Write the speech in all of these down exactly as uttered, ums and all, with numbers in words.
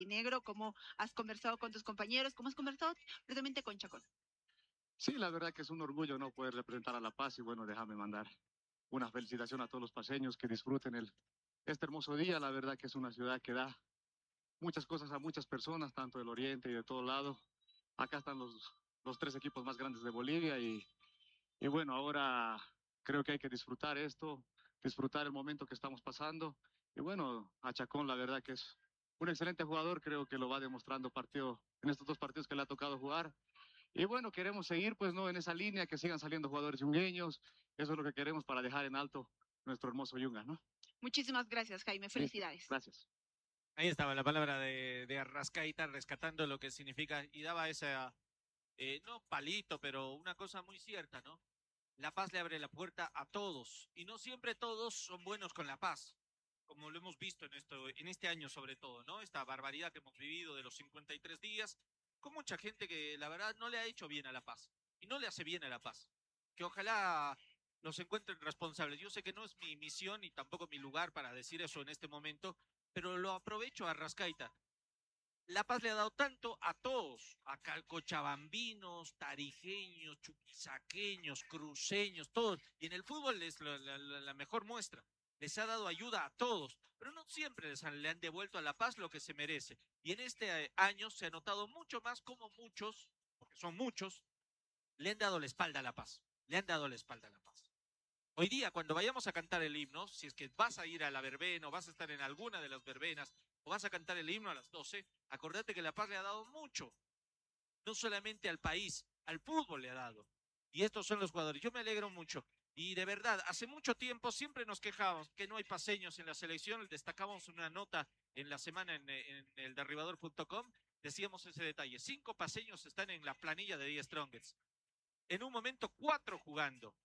albinegra, cómo has conversado con tus compañeros, cómo has conversado precisamente con Chacón. Sí, la verdad que es un orgullo, ¿no?, poder representar a La Paz y bueno, déjame mandar una felicitación a todos los paseños que disfruten el, este hermoso día. La verdad que es una ciudad que da muchas cosas a muchas personas, tanto del oriente y de todo lado. Acá están los, los tres equipos más grandes de Bolivia y, y bueno, ahora creo que hay que disfrutar esto, disfrutar el momento que estamos pasando. Y bueno, a Chacón la verdad que es un excelente jugador, creo que lo va demostrando partido, en estos dos partidos que le ha tocado jugar. Y bueno, queremos seguir, pues, ¿no?, en esa línea, que sigan saliendo jugadores yungueños. Eso es lo que queremos para dejar en alto nuestro hermoso Yunga, ¿no? Muchísimas gracias, Jaime. Listo, Felicidades. gracias. Ahí estaba la palabra de, de Arrascaita rescatando lo que significa y daba esa, eh, no palito, pero una cosa muy cierta, ¿no? La paz le abre la puerta a todos y no siempre todos son buenos con la paz, como lo hemos visto en, esto, en este año sobre todo, ¿no? Esta barbaridad que hemos vivido de los cincuenta y tres días, con mucha gente que la verdad no le ha hecho bien a la paz y no le hace bien a la paz. Que ojalá los encuentren responsables. Yo sé que no es mi misión y tampoco mi lugar para decir eso en este momento, pero lo aprovecho a Rascaita. La Paz le ha dado tanto a todos, a cochabambinos, tarijeños, chuquisaqueños, cruceños, todos. Y en el fútbol es la, la, la mejor muestra. Les ha dado ayuda a todos, pero no siempre les han, le han devuelto a La Paz lo que se merece. Y en este año se ha notado mucho más como muchos, porque son muchos, le han dado la espalda a La Paz. Le han dado la espalda a La Paz. Hoy día, cuando vayamos a cantar el himno, si es que vas a ir a la verbena o vas a estar en alguna de las verbenas o vas a cantar el himno a las doce, acordate que La Paz le ha dado mucho, no solamente al país, al fútbol le ha dado. Y estos son los jugadores. Yo me alegro mucho. Y de verdad, hace mucho tiempo siempre nos quejábamos que no hay paseños en la selección. Destacamos una nota en la semana en, en el derribador punto com. Decíamos ese detalle. Cinco paseños están en la planilla de diez Strongest. En un momento, cuatro jugando.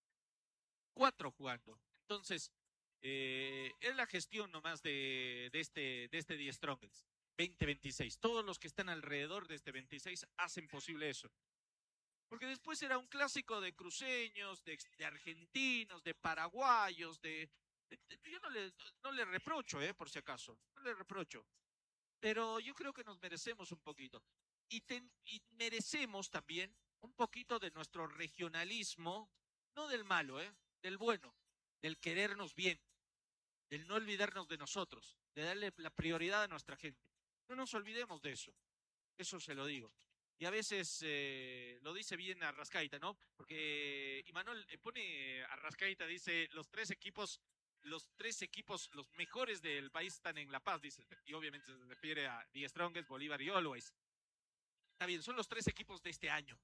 Cuatro jugando. Entonces, eh, es la gestión nomás de, de este de este The Strongest veinte veintiséis. Todos los que están alrededor de este veintiséis hacen posible eso. Porque después era un clásico de cruceños, de, de argentinos, de paraguayos, de, de, de yo no le, no le reprocho, eh, por si acaso, no le reprocho. Pero yo creo que nos merecemos un poquito. Y, ten, y merecemos también un poquito de nuestro regionalismo, no del malo, eh, del bueno, del querernos bien, del no olvidarnos de nosotros, de darle la prioridad a nuestra gente. No nos olvidemos de eso, eso se lo digo. Y a veces eh, lo dice bien Arrascaita, ¿no? Porque Imanol eh, pone Arrascaita, dice, los tres equipos, los tres equipos, los mejores del país están en La Paz, dice, y obviamente se refiere a The Strongest, Bolívar y Always. Está bien, son los tres equipos de este año,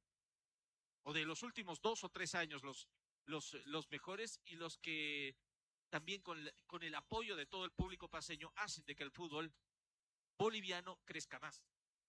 o de los últimos dos o tres años, los, los, los mejores y los que también con, con el apoyo de todo el público paseño hacen de que el fútbol boliviano crezca más.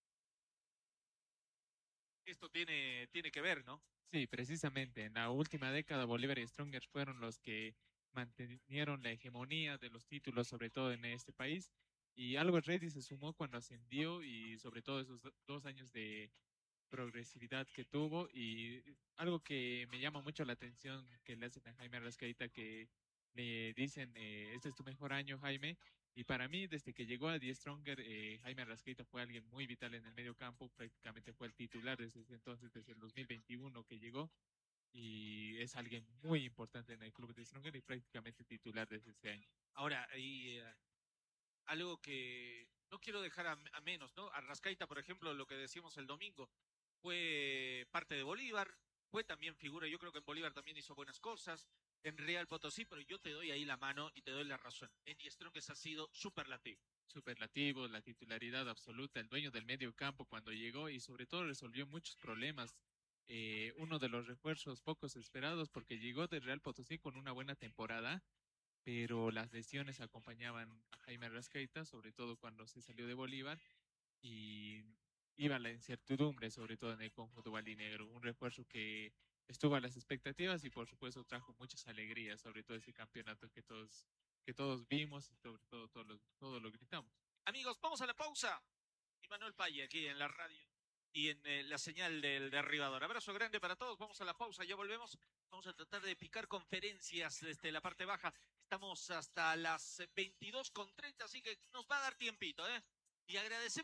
Esto tiene, tiene que ver, ¿no? Sí, precisamente. En la última década, Bolívar y Strongers fueron los que mantenieron la hegemonía de los títulos, sobre todo en este país. Y Always Ready se sumó cuando ascendió y sobre todo esos do- dos años de progresividad que tuvo. Y algo que me llama mucho la atención que le hacen a Jaime Arrascaita, que le dicen, eh, este es tu mejor año, Jaime. Y para mí, desde que llegó a The Stronger, eh, Jaime Arrascaita fue alguien muy vital en el medio campo, prácticamente fue el titular desde ese entonces, desde el dos mil veintiuno que llegó, y es alguien muy importante en el club de Stronger y prácticamente titular desde ese año. Ahora, y eh, algo que no quiero dejar a, a menos, ¿no? Arrascaita, por ejemplo, lo que decíamos el domingo, fue parte de Bolívar, fue también figura, yo creo que en Bolívar también hizo buenas cosas, en Real Potosí, pero yo te doy ahí la mano y te doy la razón. Eddie Strongest ha sido superlativo. Superlativo, la titularidad absoluta, el dueño del medio campo cuando llegó y sobre todo resolvió muchos problemas. Eh, uno de los refuerzos pocos esperados porque llegó del Real Potosí con una buena temporada, pero las lesiones acompañaban a Jaime Arrascaita, sobre todo cuando se salió de Bolívar, y iba la incertidumbre, sobre todo en el conjunto balinegro. Un refuerzo que estuvo a las expectativas y por supuesto trajo muchas alegrías, sobre todo ese campeonato que todos, que todos vimos y sobre todo todo lo, todo lo gritamos. Amigos, vamos a la pausa. Y Manuel Paye aquí en la radio y en eh, la señal del derribador. Abrazo grande para todos. Vamos a la pausa, ya volvemos. Vamos a tratar de picar conferencias desde la parte baja. Estamos hasta las veintidós con treinta, así que nos va a dar tiempito, ¿eh? Y agradecemos.